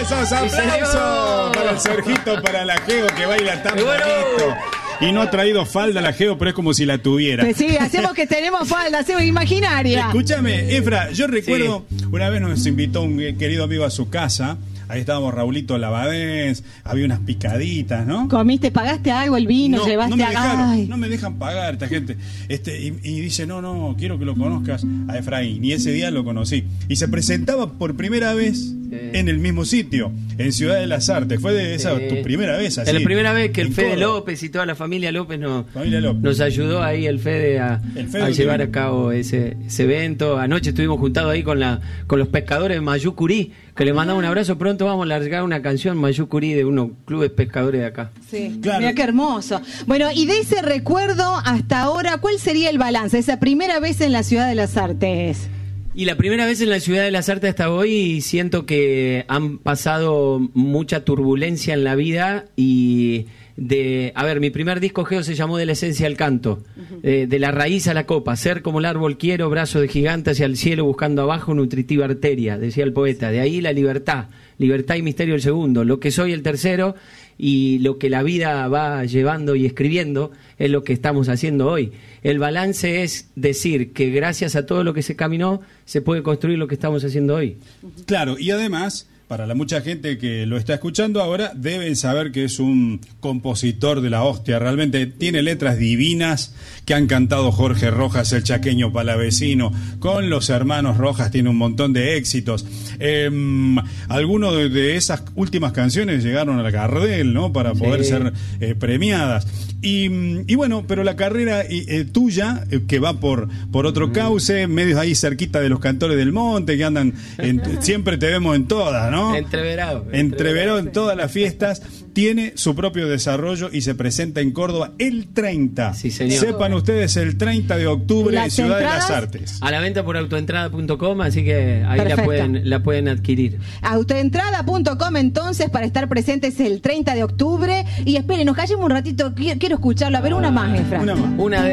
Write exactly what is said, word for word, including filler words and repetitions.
Esos aplausos para el Sergito, para la Geo que baila tan bueno. bonito. Y no ha traído falda la Geo, pero es como si la tuviera. Pues sí, hacemos que tenemos falda, hacemos imaginaria. Escúchame, Efra, yo recuerdo, sí. una vez nos invitó un querido amigo a su casa. Ahí estábamos Raulito Labadens, había unas picaditas, ¿no? ¿Comiste, pagaste algo, el vino, no, llevaste no me a... dejaron, Ay. no me dejan pagar esta gente. Este, y, y dice, no, no, quiero que lo conozcas a Efraín. Y ese día lo conocí. Y se presentaba por primera vez sí. en el mismo sitio, en Ciudad de las Artes. Fue de esa sí. tu primera vez así. Es la primera vez que el Fede Córdoba. López y toda la familia López, nos, familia López. nos ayudó ahí el Fede a, el Fede a llevar a cabo ese, ese evento. Anoche estuvimos juntados ahí con, la, con los pescadores de Mayucurí, que le mandamos un abrazo. Pronto vamos a largar una canción Mayucurí de unos clubes pescadores de acá. Sí, claro. Mira qué hermoso. Bueno, y de ese recuerdo hasta ahora, ¿cuál sería el balance? Esa primera vez en la Ciudad de las Artes. Y la primera vez en la Ciudad de las Artes hasta hoy siento que han pasado mucha turbulencia en la vida y de, a ver, mi primer disco Geo se llamó De la esencia al canto, uh-huh. eh, de la raíz a la copa, ser como el árbol quiero, brazo de gigante hacia el cielo buscando abajo nutritiva arteria, decía el poeta, de ahí la libertad, libertad y misterio el segundo, lo que soy el tercero y lo que la vida va llevando y escribiendo es lo que estamos haciendo hoy. El balance es decir que gracias a todo lo que se caminó se puede construir lo que estamos haciendo hoy. Claro, y además, para la mucha gente que lo está escuchando ahora, deben saber que es un compositor de la hostia. Realmente tiene letras divinas que han cantado Jorge Rojas, el chaqueño palavecino. Con los hermanos Rojas tiene un montón de éxitos. Eh, algunos de, de esas últimas canciones llegaron a la Gardel, ¿no? Para poder sí. ser eh, premiadas. Y, y bueno, pero la carrera eh, tuya, eh, que va por, por otro cauce, medios ahí cerquita de los Cantores del Monte, que andan, en, siempre te vemos en todas, ¿no? Entreverado. Entreverado en todas las fiestas, tiene su propio desarrollo y se presenta en Córdoba el treinta. Sí, señor. Sepan ustedes, el treinta de octubre en Ciudad de las Artes. A la venta por autoentrada punto com, así que ahí la pueden, la pueden adquirir. autoentrada punto com entonces, para estar presentes el treinta de octubre. Y esperen, nos callemos un ratito, quiero escucharlo. A ver, una más, Efra. Una más. Una de